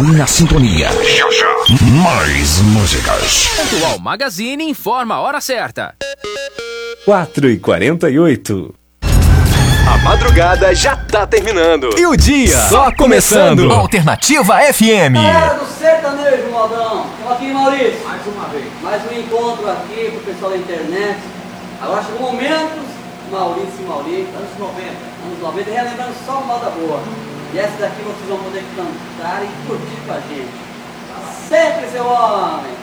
Mantenha a sintonia. Já já. Mais músicas. Atual Magazine informa a hora certa. 4h48. A madrugada já tá terminando. E o dia só começando. Alternativa FM. Galera do sertanejo, modão. Estamos aqui, Maurício. Mais uma vez. Mais um encontro aqui pro pessoal da internet. Agora chegou o momento, Maurício e Maurício. Anos 90. Anos 90, relembrando só moda boa. E essa daqui vocês vão poder cantar e curtir com a gente. Sempre, seu homem.